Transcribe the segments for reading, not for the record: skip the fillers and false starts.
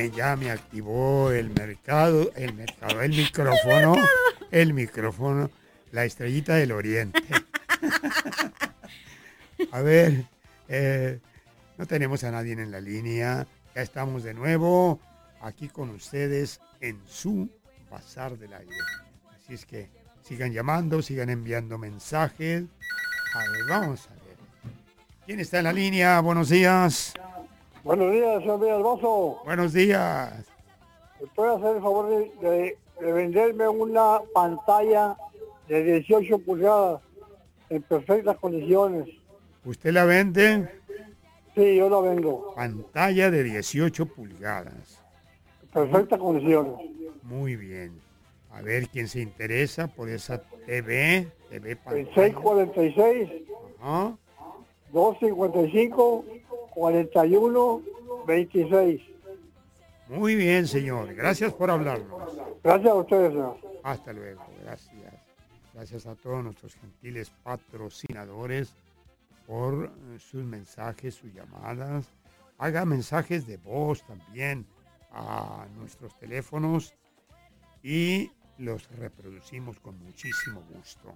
bien, ya me activó el micrófono, la estrellita del oriente. A ver, no tenemos a nadie en la línea, ya estamos de nuevo aquí con ustedes en su Bazar del Aire. Así es que sigan llamando, sigan enviando mensajes. A ver, vamos a ver. ¿Quién está en la línea? Buenos días. Buenos días, señor Villalbazo. Buenos días. ¿Me puede hacer el favor de venderme una pantalla de 18 pulgadas en perfectas condiciones? ¿Usted la vende? Sí, yo la vendo. Pantalla de 18 pulgadas. En perfectas condiciones. Muy bien. A ver quién se interesa por esa TV pantalla. El 646, Ajá. 255, 41, 26. Muy bien, señor. Gracias por hablarnos. Gracias a ustedes, señor. Hasta luego. Gracias. Gracias a todos nuestros gentiles patrocinadores por sus mensajes, sus llamadas. Haga mensajes de voz también a nuestros teléfonos y los reproducimos con muchísimo gusto.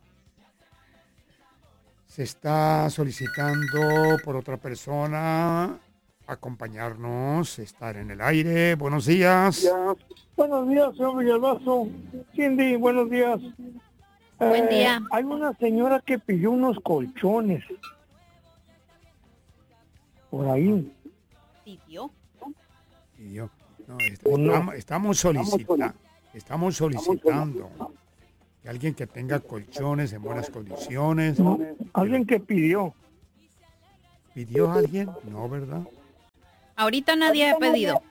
Se está solicitando por otra persona acompañarnos, estar en el aire. Buenos días. Buenos días, señor Villalbazo. Cindy, buenos días. Buen día. Hay una señora que pidió unos colchones. Por ahí. ¿Pidió? Y yo, estamos solicitando que alguien que tenga colchones en buenas condiciones. No, alguien que pidió. ¿Pidió alguien? No, ¿verdad? Ahorita nadie ha pedido.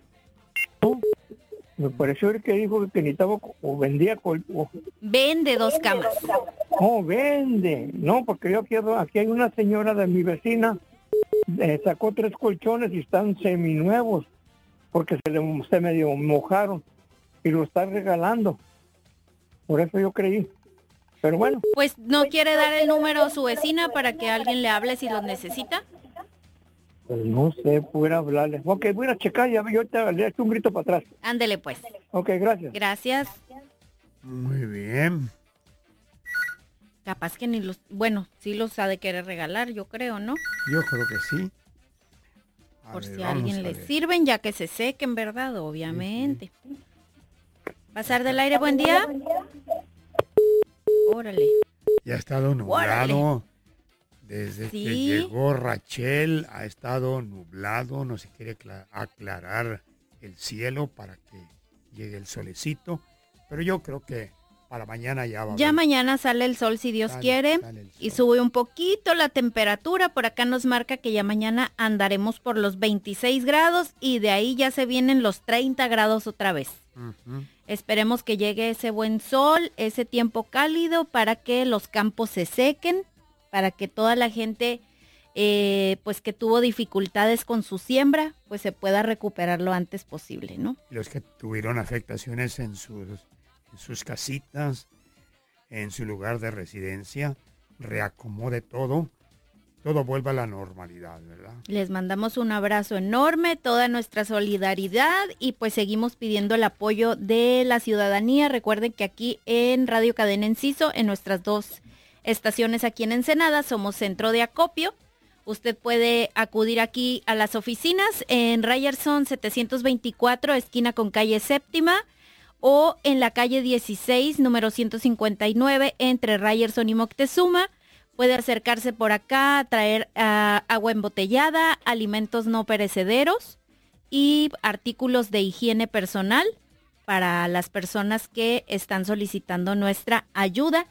Me pareció que dijo que necesitaba o vendía Vende 2 camas. Oh, vende. No, porque yo quiero, aquí hay una señora de mi vecina, sacó 3 colchones y están seminuevos, porque se medio mojaron y lo está regalando. Por eso yo creí. Pero bueno. Pues no quiere dar el número a su vecina para que alguien le hable si lo necesita. Pues no sé, pudiera hablarle. Ok, voy a checar, ya yo te le echo un grito para atrás. Ándele pues. Ok, gracias. Gracias. Muy bien. Capaz que ni los... Bueno, sí los ha de querer regalar, yo creo, ¿no? Yo creo que sí. Por si a alguien le sirven, ya que se sequen, ¿verdad? Obviamente. Sí. Bazar del Aire, buen día. Órale. Ya ha estado nublado. Órale. Desde que llegó Rachel ha estado nublado. No se quiere aclarar el cielo para que llegue el solecito. Pero yo creo que para mañana ya va a haber. Mañana sale el sol si Dios quiere y sube un poquito la temperatura. Por acá nos marca que ya mañana andaremos por los 26 grados y de ahí ya se vienen los 30 grados otra vez. Uh-huh. Esperemos que llegue ese buen sol, ese tiempo cálido para que los campos se sequen, para que toda la gente pues que tuvo dificultades con su siembra, pues se pueda recuperar lo antes posible, ¿no? Los que tuvieron afectaciones en sus casitas, en su lugar de residencia, reacomode todo vuelva a la normalidad, ¿verdad? Les mandamos un abrazo enorme, toda nuestra solidaridad y pues seguimos pidiendo el apoyo de la ciudadanía. Recuerden que aquí en Radio Cadena Enciso, en nuestras 2 estaciones aquí en Ensenada, somos centro de acopio. Usted puede acudir aquí a las oficinas en Ryerson 724, esquina con calle Séptima, o en la calle 16, número 159, entre Ryerson y Moctezuma. Puede acercarse por acá a traer agua embotellada, alimentos no perecederos y artículos de higiene personal para las personas que están solicitando nuestra ayuda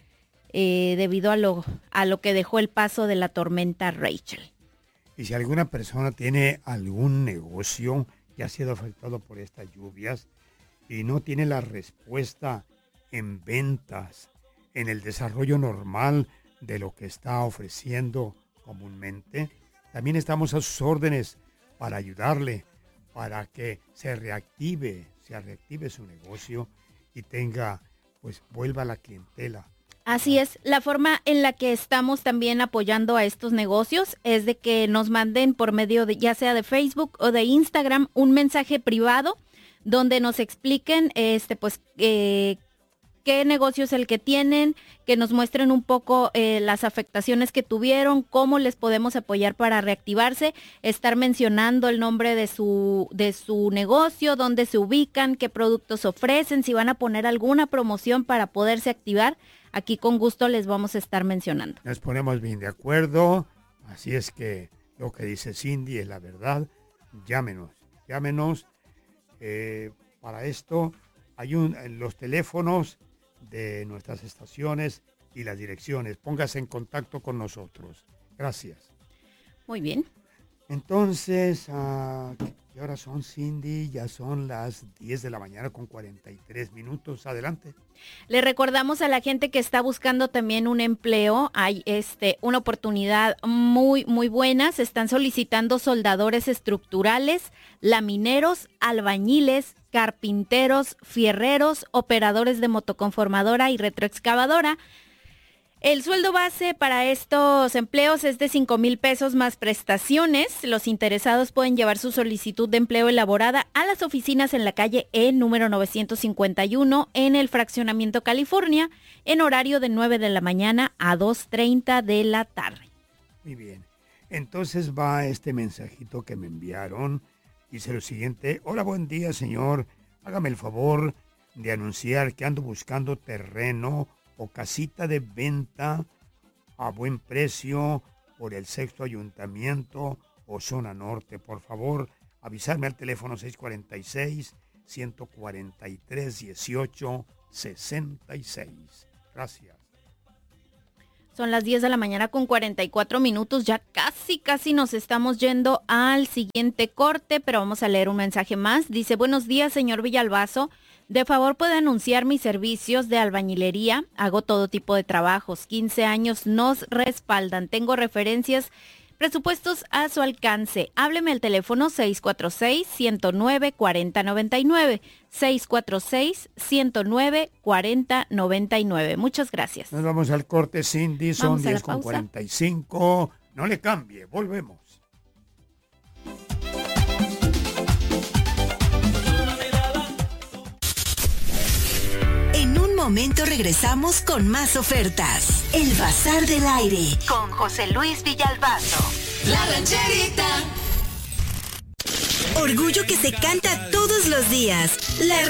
debido a lo que dejó el paso de la tormenta Rachel. Y si alguna persona tiene algún negocio que ha sido afectado por estas lluvias y no tiene la respuesta en ventas, en el desarrollo normal de lo que está ofreciendo comúnmente, también estamos a sus órdenes para ayudarle, para que se reactive su negocio y tenga, pues vuelva la clientela Así es, la forma en la que estamos también apoyando a estos negocios es de que nos manden por medio de ya sea de Facebook o de Instagram un mensaje privado donde nos expliquen qué negocio es el que tienen, que nos muestren un poco las afectaciones que tuvieron, cómo les podemos apoyar para reactivarse, estar mencionando el nombre de su negocio, dónde se ubican, qué productos ofrecen, si van a poner alguna promoción para poderse activar. Aquí con gusto les vamos a estar mencionando. Nos ponemos bien de acuerdo, así es que lo que dice Cindy es la verdad. Llámenos. Para esto hay los teléfonos de nuestras estaciones y las direcciones. Póngase en contacto con nosotros. Gracias. Muy bien. Entonces, ¿qué horas son, Cindy? Ya son las 10 de la mañana con 43 minutos. Adelante. Le recordamos a la gente que está buscando también un empleo. Hay una oportunidad muy, muy buena. Se están solicitando soldadores estructurales, lamineros, albañiles, carpinteros, fierreros, operadores de motoconformadora y retroexcavadora. El sueldo base para estos empleos es de 5,000 pesos más prestaciones. Los interesados pueden llevar su solicitud de empleo elaborada a las oficinas en la calle E número 951 en el Fraccionamiento California en horario de 9 de la mañana a 2:30 de la tarde. Muy bien. Entonces va este mensajito que me enviaron. Dice lo siguiente: hola, buen día, señor. Hágame el favor de anunciar que ando buscando terreno o casita de venta a buen precio por el 6º Ayuntamiento o Zona Norte. Por favor, avisarme al teléfono 646-143-1866. Gracias. Son las 10 de la mañana con 44 minutos. Ya casi nos estamos yendo al siguiente corte, pero vamos a leer un mensaje más. Dice: buenos días, señor Villalbazo. De favor, puede anunciar mis servicios de albañilería. Hago todo tipo de trabajos. 15 años nos respaldan. Tengo referencias, presupuestos a su alcance. Hábleme al teléfono 646-109-4099. 646-109-4099. Muchas gracias. Nos vamos al corte, Cindy. Son 10:45. No le cambie. Volvemos. Momento regresamos con más ofertas. El Bazar del Aire con José Luis Villalbazo. La Rancherita. Orgullo que se canta todos los días. La